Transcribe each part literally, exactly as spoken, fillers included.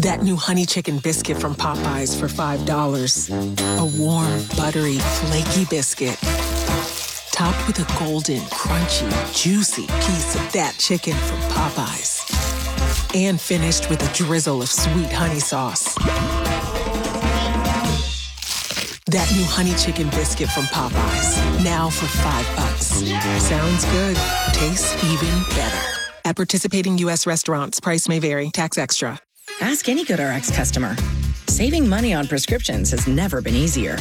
That new honey chicken biscuit from Popeyes for five dollars. A warm, buttery, flaky biscuit. Topped with a golden, crunchy, juicy piece of that chicken from Popeyes. And finished with a drizzle of sweet honey sauce. That new honey chicken biscuit from Popeyes. Now for five bucks. Sounds good. Tastes even better. At participating U S restaurants, price may vary. Tax extra. Ask any GoodRx customer. Saving money on prescriptions has never been easier.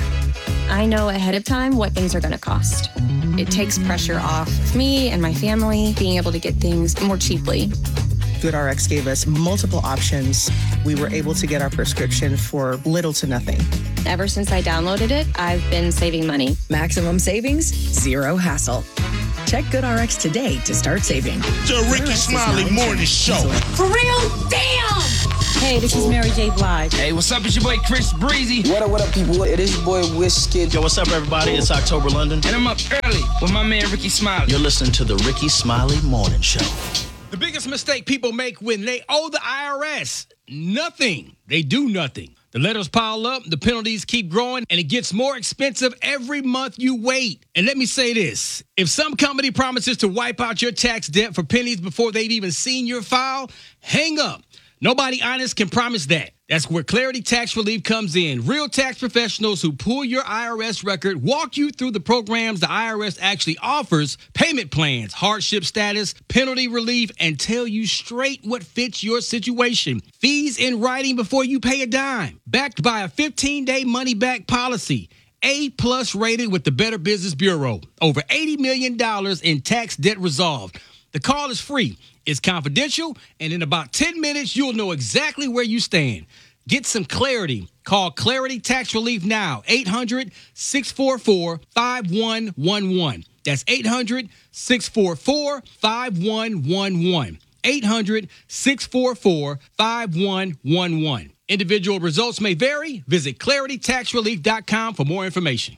I know ahead of time what things are going to cost. It takes pressure off me and my family being able to get things more cheaply. GoodRx gave us multiple options. We were able to get our prescription for little to nothing. Ever since I downloaded it, I've been saving money. Maximum savings, zero hassle. Check GoodRx today to start saving. The Ricky Smiley Morning Show. For real? Damn! Hey, this is Mary J. Blige. Hey, what's up? It's your boy Chris Breezy. What up, what up, people? It is your boy Wizkid. Yo, what's up, everybody? It's October London. And I'm up early with my man Ricky Smiley. You're listening to the Ricky Smiley Morning Show. The biggest mistake people make when they owe the I R S, nothing. They do nothing. The letters pile up, the penalties keep growing, and it gets more expensive every month you wait. And let me say this. If some company promises to wipe out your tax debt for pennies before they've even seen your file, hang up. Nobody honest can promise that. That's where Clarity Tax Relief comes in. Real tax professionals who pull your I R S record, walk you through the programs the I R S actually offers, payment plans, hardship status, penalty relief, and tell you straight what fits your situation. Fees in writing before you pay a dime. Backed by a fifteen-day money-back policy. A-plus rated with the Better Business Bureau. Over eighty million dollars in tax debt resolved. The call is free. It's confidential, and in about ten minutes, you'll know exactly where you stand. Get some clarity. Call Clarity Tax Relief now, eight hundred, six four four, five one one one. That's eight hundred, six four four, five one one one. eight hundred, six four four, five one one one. Individual results may vary. Visit clarity tax relief dot com for more information.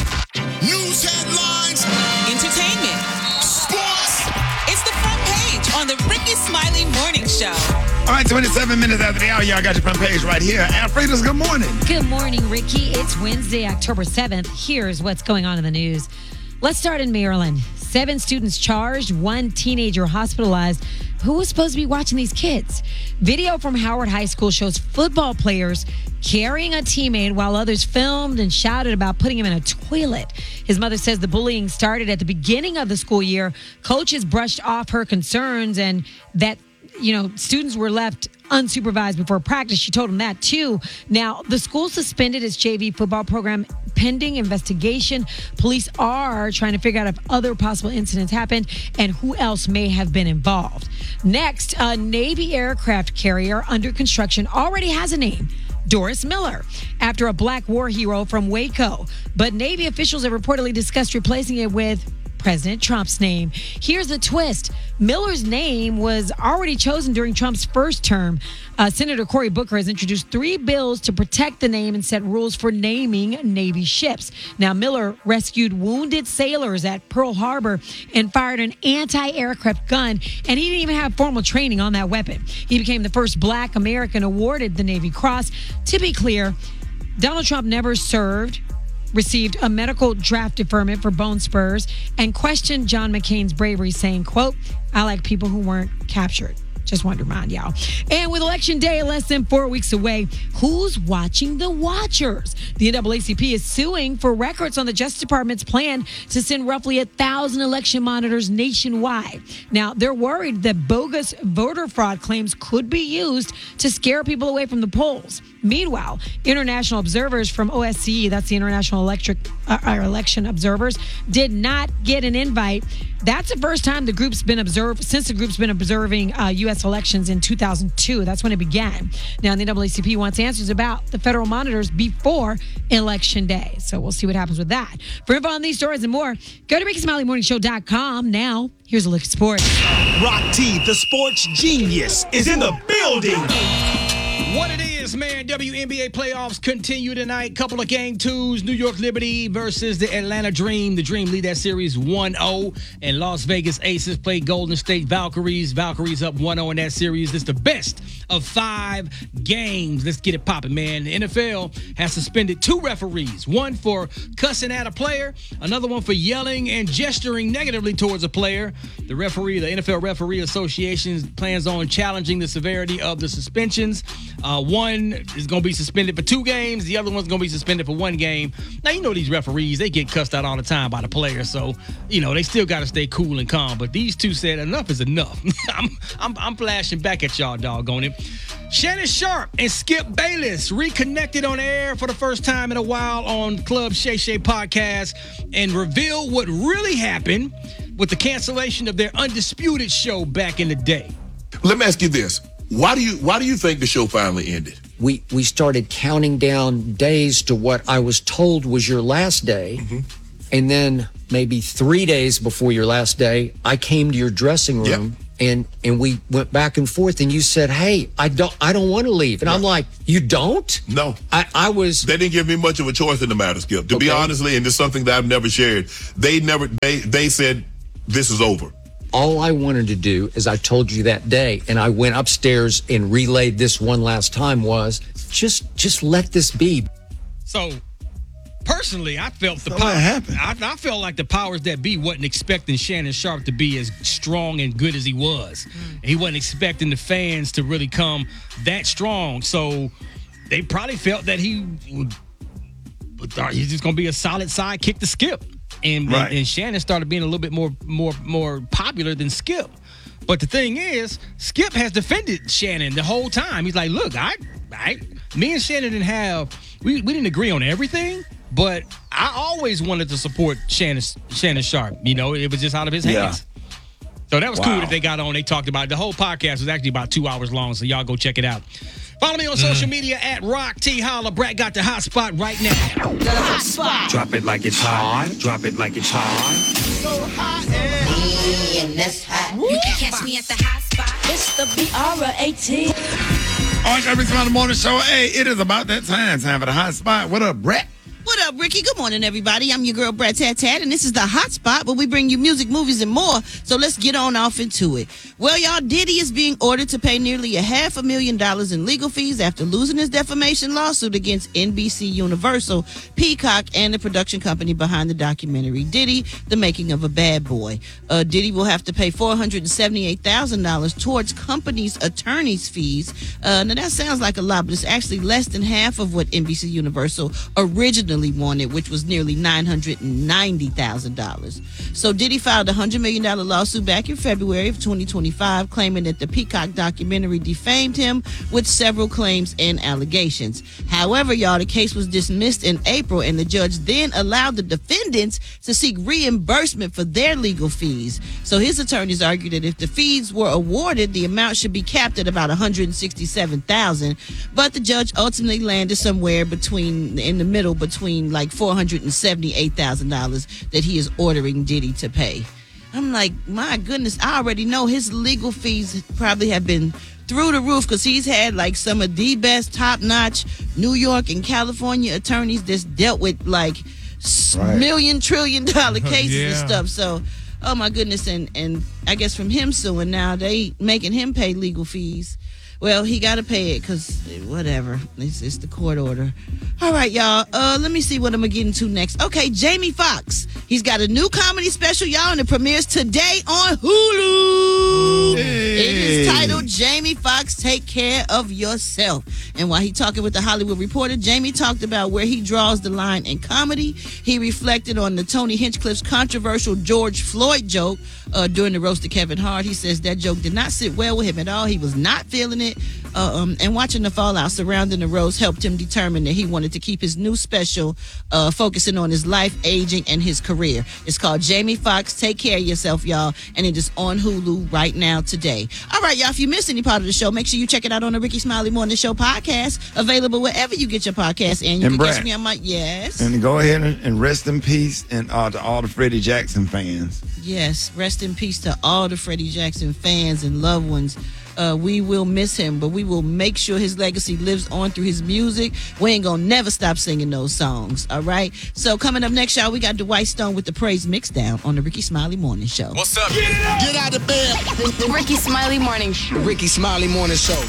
News headlines. Entertainment. Sports. It's the front page on the Ricky Smiley Morning Show. All right, twenty-seven minutes after the hour, y'all got your front page right here. Alfreda's good morning. Good morning, Ricky. It's Wednesday, October seventh. Here's what's going on in the news. Let's start in Maryland. Seven students charged, one teenager hospitalized. Who was supposed to be watching these kids? Video from Howard High School shows football players carrying a teammate while others filmed and shouted about putting him in a toilet. His mother says the bullying started at the beginning of the school year. Coaches brushed off her concerns and that, you know, students were left unsupervised before practice. She told him that, too. Now, the school suspended its J V football program pending investigation. Police are trying to figure out if other possible incidents happened and who else may have been involved. Next, a Navy aircraft carrier under construction already has a name. Doris Miller, after a black war hero from Waco. But Navy officials have reportedly discussed replacing it with President Trump's name. Here's the twist. Miller's name was already chosen during Trump's first term. Uh, Senator Cory Booker has introduced three bills to protect the name and set rules for naming Navy ships. Now, Miller rescued wounded sailors at Pearl Harbor and fired an anti-aircraft gun, and he didn't even have formal training on that weapon. He became the first black American awarded the Navy Cross. To be clear, Donald Trump never served, received a medical draft deferment for bone spurs, and questioned John McCain's bravery, saying, quote, "I like people who weren't captured." Just wanted to remind y'all. And with Election Day less than four weeks away, who's watching the watchers? The N double A C P is suing for records on the Justice Department's plan to send roughly a thousand election monitors nationwide. Now, they're worried that bogus voter fraud claims could be used to scare people away from the polls. Meanwhile, international observers from O S C E, that's the International Electric uh, Election Observers, did not get an invite. That's the first time the group's been observed, since the group's been observing uh, U S elections in two thousand two. That's when it began. Now, the N double A C P wants answers about the federal monitors before Election Day. So we'll see what happens with that. For info on these stories and more, go to Ricky Smiley Morning Show dot com. Now, here's a look at sports. Rock T, the sports genius, is in the building. What it is, Yes, man. W N B A playoffs continue tonight. Couple of game twos. New York Liberty versus the Atlanta Dream. The Dream lead that series one oh. And Las Vegas Aces play Golden State Valkyries. Valkyries up one oh in that series. This is the best of five games. Let's get it popping, man. The N F L has suspended two referees. One for cussing at a player. Another one for yelling and gesturing negatively towards a player. The referee, the N F L Referee Association plans on challenging the severity of the suspensions. Uh, one is going to be suspended for two games. The other one's going to be suspended for one game. Now, you know these referees, they get cussed out all the time by the players. So, you know, they still got to stay cool and calm. But these two said enough is enough. I'm, I'm, I'm flashing back at y'all, doggone it. Shannon Sharpe and Skip Bayless reconnected on air for the first time in a while on Club Shay Shay podcast and revealed what really happened with the cancellation of their Undisputed show back in the day. Let me ask you this. Why do you why do you think the show finally ended? We we started counting down days to what I was told was your last day. Mm-hmm. And then maybe three days before your last day, I came to your dressing room. Yep. And and we went back and forth, and you said, "Hey, I don't, I don't want to leave." And right. I'm like, "You don't?" No, I, I was. They didn't give me much of a choice in the matter, Skip. To okay. be honestly, and it's something that I've never shared. They never. They they said, "This is over." All I wanted to do, as I told you that day, and I went upstairs and relayed this one last time, was just just let this be. So. Personally, I felt the so power. happened. I, I felt like the powers that be wasn't expecting Shannon Sharpe to be as strong and good as he was. Mm. He wasn't expecting the fans to really come that strong. So they probably felt that he would. He's just gonna be a solid sidekick to Skip, and, right. and and Shannon started being a little bit more more more popular than Skip. But the thing is, Skip has defended Shannon the whole time. He's like, look, I, I, me and Shannon didn't have, we, we didn't agree on everything. But I always wanted to support Shannon Shannon Sharpe. You know, it was just out of his hands. Yeah. So that was wow. cool that they got on. They talked about it. The whole podcast was actually about two hours long, so y'all go check it out. Follow me on mm. social media at Rock T Holla. Brad got the hot spot right now. The hot spot. Drop it like it's hot. Drop it like it's hot. So hot and, and that's hot. You can catch me at the hot spot. It's the B R A T. All right, every time the morning show. Hey, it is about that time. Time for the hot spot. What up, Brett? What up, Ricky? Good morning, everybody. I'm your girl, Brett Tat Tat, and this is the Hot Spot, where we bring you music, movies, and more. So let's get on off into it. Well, y'all, Diddy is being ordered to pay nearly a half a million dollars in legal fees after losing his defamation lawsuit against N B C Universal, Peacock, and the production company behind the documentary Diddy, The Making of a Bad Boy. Uh, Diddy will have to pay four hundred seventy-eight thousand dollars towards company's attorney's fees. Uh, now, that sounds like a lot, but it's actually less than half of what N B C Universal originally wanted, which was nearly nine hundred ninety thousand dollars. So Diddy filed a one hundred million dollars lawsuit back in February of twenty twenty-five, claiming that the Peacock documentary defamed him with several claims and allegations. However, y'all, the case was dismissed in April, and the judge then allowed the defendants to seek reimbursement for their legal fees. So his attorneys argued that if the fees were awarded, the amount should be capped at about one hundred sixty-seven thousand dollars, but the judge ultimately landed somewhere between in the middle between like four hundred seventy-eight thousand dollars that he is ordering Diddy to pay. I'm like, my goodness, I already know his legal fees probably have been through the roof because he's had like some of the best top-notch New York and California attorneys that's dealt with like right. million, trillion dollar cases yeah. and stuff. So, oh my goodness, and, and I guess from him suing now, they making him pay legal fees. Well, he got to pay it because whatever. It's, it's the court order. All right, y'all. Uh, let me see what I'm going to get into next. Okay, Jamie Foxx. He's got a new comedy special, y'all, and it premieres today on Hulu. Hey. It is titled Jamie Foxx, Take Care of Yourself. And while he talking with the Hollywood Reporter, Jamie talked about where he draws the line in comedy. He reflected on the Tony Hinchcliffe's controversial George Floyd joke uh, during the roast of Kevin Hart. He says that joke did not sit well with him at all. He was not feeling it. Uh, um, and watching the fallout surrounding the roast helped him determine that he wanted to keep his new special uh, focusing on his life, aging, and his career. It's called Jamie Foxx, Take Care of Yourself, y'all, and it is on Hulu right now today. All right, y'all, if you missed any part of the show, make sure you check it out on the Ricky Smiley Morning Show podcast, available wherever you get your podcast, and you and can Brad, catch me on my, yes. And go ahead and, and rest in peace and uh, to all the Freddie Jackson fans. Yes, rest in peace to all the Freddie Jackson fans and loved ones. Uh, we will miss him, but we will make sure his legacy lives on through his music. We ain't gonna never stop singing those songs, all right? So coming up next, y'all, we got Dwight Stone with the Praise Mixdown on the Ricky Smiley Morning Show. What's up? Get it up! Get out of bed. The Ricky Smiley Morning Show. The Ricky Smiley Morning Show.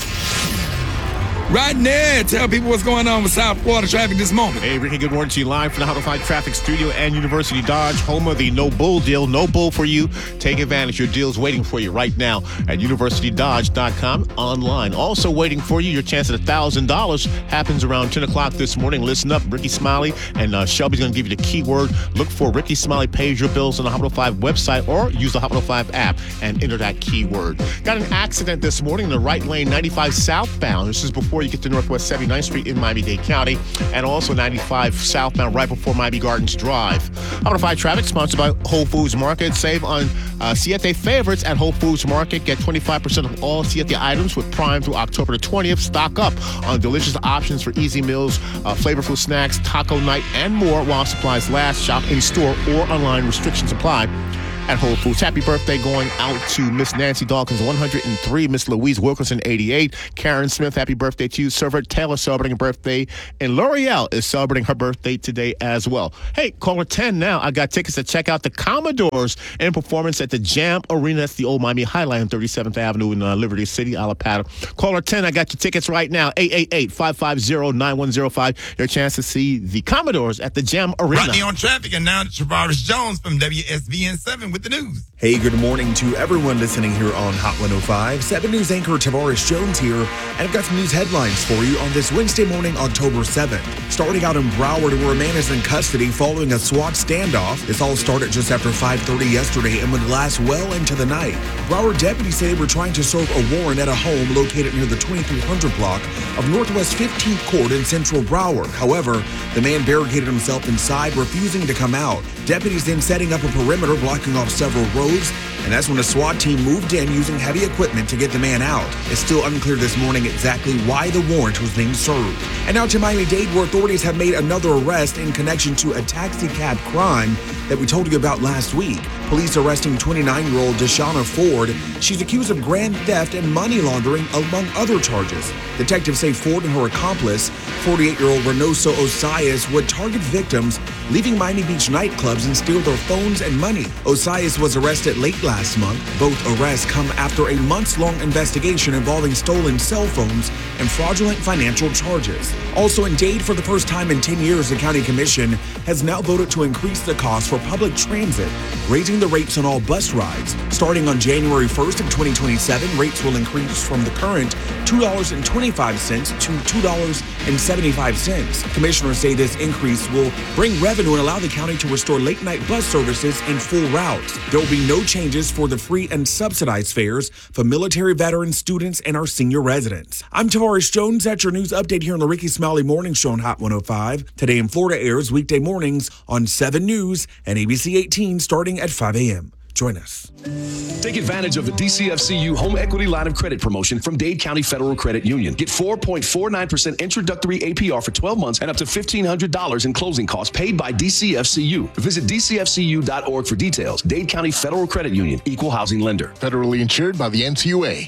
Right now, tell people what's going on with South Florida traffic this moment. Hey, Ricky, good morning to you live from the Hot oh five Traffic Studio and University Dodge, home of the No Bull deal. No bull for you. Take advantage. Your deal's waiting for you right now at university dodge dot com online. Also waiting for you, your chance at one thousand dollars happens around ten o'clock this morning. Listen up, Ricky Smiley and uh, Shelby's going to give you the keyword. Look for Ricky Smiley Pays Your Bills on the Hot oh five website or use the Hot oh five app and enter that keyword. Got an accident this morning in the right lane, ninety-five southbound. This is before you get to Northwest seventy-ninth Street in Miami-Dade County, and also ninety-five southbound right before Miami Gardens Drive. Hot oh five Traffic sponsored by Whole Foods Market. Save on uh, Siete favorites at Whole Foods Market. Get twenty-five percent of all Siete items with Prime through October the twentieth. Stock up on delicious options for easy meals, uh, flavorful snacks, taco night, and more while supplies last. Shop in store or online. Restrictions apply at Whole Foods. Happy birthday going out to Miss Nancy Dawkins, one hundred three, Miss Louise Wilkerson, eighty-eight, Karen Smith, happy birthday to you. Server Taylor celebrating a birthday, and L'Oreal is celebrating her birthday today as well. Hey, caller ten now. I got tickets to check out the Commodores in performance at the Jam Arena. That's the old Miami Highline on thirty-seventh Avenue in uh, Liberty City, Alapata. Caller ten, I got your tickets right now. eight eight eight, five five zero, nine one zero five. Your chance to see the Commodores at the Jam Arena. Rodney on traffic, and now Travaris Jones from W S V N seven with the news. Hey, good morning to everyone listening here on Hot one oh five. seven News anchor Tavares Jones here, and I've got some news headlines for you on this Wednesday morning, October seventh. Starting out in Broward, where a man is in custody following a SWAT standoff. This all started just after five thirty yesterday and would last well into the night. Broward deputies say they were trying to serve a warrant at a home located near the twenty-three hundred block of Northwest fifteenth Court in central Broward. However, the man barricaded himself inside, refusing to come out. Deputies then setting up a perimeter, blocking off several roads, and that's when the SWAT team moved in using heavy equipment to get the man out. It's still unclear this morning exactly why the warrant was being served. And now to Miami-Dade, where authorities have made another arrest in connection to a taxi cab crime that we told you about last week. Police arresting twenty-nine-year-old Deshauna Ford. She's accused of grand theft and money laundering, among other charges. Detectives say Ford and her accomplice, forty-eight-year-old Reynoso Osias, would target victims leaving Miami Beach nightclubs and steal their phones and money. Osias was arrested late last month. Both arrests come after a months-long investigation involving stolen cell phones and fraudulent financial charges. Also in Dade, for the first time in ten years, the county commission has now voted to increase the cost for public transit, raising the rates on all bus rides. Starting on January first of twenty twenty-seven, rates will increase from the current two dollars and twenty-five cents to two dollars and seventy-five cents. Commissioners say this increase will bring revenue and allow the county to restore late-night bus services and full routes. There will be no changes for the free and subsidized fares for military veterans, students, and our senior residents. I'm Tavares Jones at your news update here on the Ricky Smiley Morning Show on Hot one oh five. Today in Florida airs weekday mornings on seven News and A B C eighteen starting at five a.m. Join us. Take advantage of the D C F C U Home Equity Line of Credit promotion from Dade County Federal Credit Union. Get four point four nine percent introductory A P R for twelve months and up to fifteen hundred dollars in closing costs paid by D C F C U. Visit D C F C U dot org for details. Dade County Federal Credit Union, Equal Housing Lender. Federally insured by the N C U A.